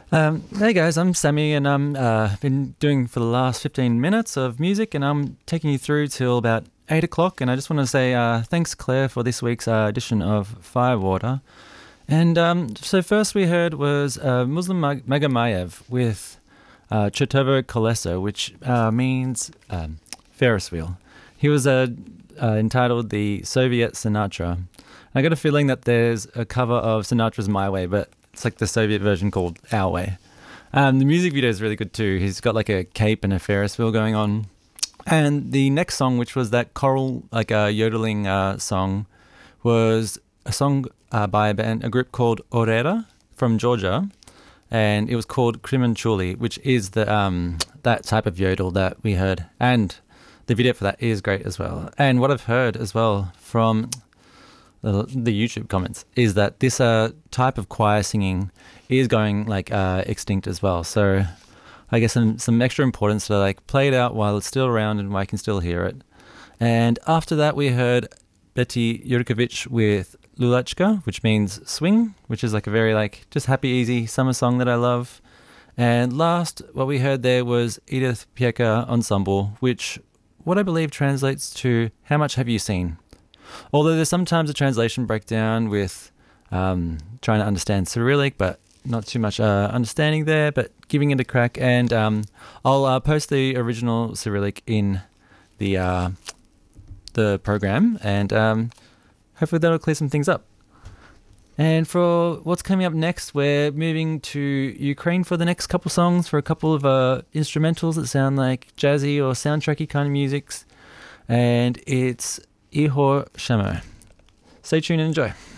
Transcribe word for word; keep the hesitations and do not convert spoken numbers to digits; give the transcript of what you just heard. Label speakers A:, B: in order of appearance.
A: Um, hey guys, I'm Sammy, and I'm uh, been doing for the last fifteen minutes of music, and I'm taking you through till about eight o'clock. And I just want to say uh, thanks, Claire, for this week's uh, edition of Firewater. And um, so first we heard was uh, Muslim Mag- Magamayev with uh, Chetovo Koleso, which uh, means um, Ferris wheel. He was uh, uh, entitled the Soviet Sinatra. And I got a feeling that there's a cover of Sinatra's My Way, but it's like the Soviet version called Our Way. Um, the music video is really good too. He's got like a cape and a Ferris wheel going on. And the next song, which was that choral, like a uh, yodeling uh, song, was a song uh, by a band, a group called Orera from Georgia. And it was called Krimenchuli, which is the um, that type of yodel that we heard. And the video for that is great as well. And what I've heard as well from the, the YouTube comments is that this uh, type of choir singing is going like uh, extinct as well. So I guess some, some extra importance to like play it out while it's still around and I can still hear it. And after that we heard Betty Yurkovich with Lulachka, which means swing, which is like a very like just happy, easy summer song that I love. And last, what we heard there was Edith Pieka Ensemble, which what I believe translates to How Much Have You Seen? Although there's sometimes a translation breakdown with um, trying to understand Cyrillic, but not too much uh, understanding there, but giving it a crack. And um, I'll uh, post the original Cyrillic in the uh, the program, and um, hopefully that'll clear some things up. And for what's coming up next, we're moving to Ukraine for the next couple songs, for a couple of uh, instrumentals that sound like jazzy or soundtracky kind of musics. And it's Ihor Shamo. Stay tuned and enjoy.